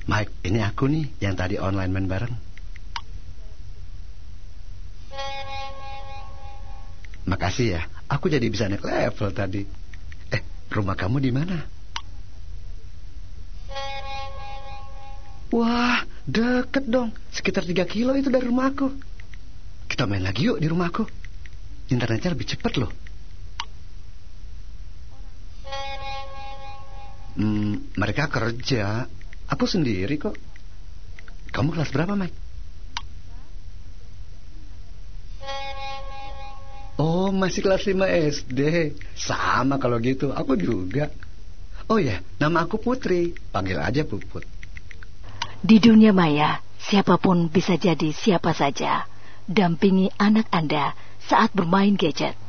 Mike, ini aku nih yang tadi online main bareng. Makasih ya, aku jadi bisa naik level tadi. Rumah kamu di mana? Wah, deket dong. Sekitar 3 kilo itu dari rumahku. Kita main lagi yuk di rumahku. Internetnya lebih cepat loh. Mereka kerja. Aku sendiri kok. Kamu kelas berapa, Mike? Oh, masih kelas 5 SD. Sama kalau gitu, aku juga. Oh ya, nama aku Putri. Panggil aja Puput. Di dunia maya, siapapun bisa jadi siapa saja. Dampingi anak Anda saat bermain gadget.